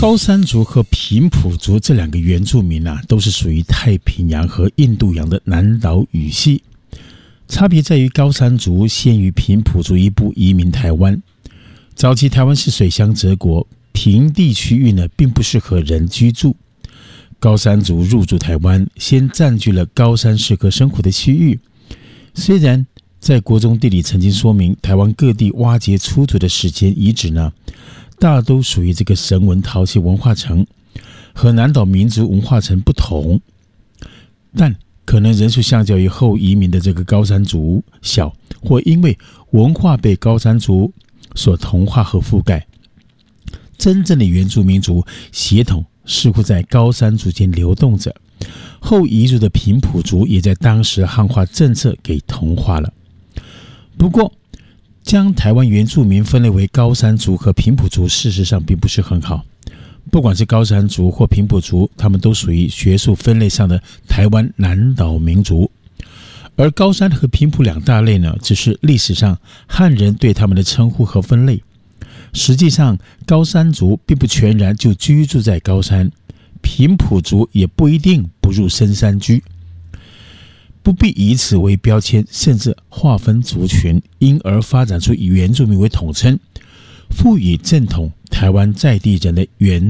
高山族和平埔族这两个原住民都是属于太平洋和印度洋的南岛语系，差别在于高山族先于平埔族一步移民台湾。早期台湾是水乡泽国，平地区域并不适合人居住。高山族入驻台湾，先占据了高山适合生活的区域。虽然在国中地理曾经说明，台湾各地挖掘出土的史前遗址大都属于这个绳文陶器文化层，和南岛民族文化层不同，但可能人数相较于后移民的这个高山族小，或因为文化被高山族所同化和覆盖。真正的原住民族血统似乎在高山族间流动着，后移入的平埔族也在当时汉化政策给同化了。不过将台湾原住民分类为高山族和平埔族，事实上并不是很好。不管是高山族或平埔族，他们都属于学术分类上的台湾南岛民族。而高山和平埔两大类只是历史上汉人对他们的称呼和分类。实际上，高山族并不全然就居住在高山，平埔族也不一定不入深山居。不必以此为标签，甚至划分族群，因而发展出以原住民为统称，赋予正统台湾在地人的原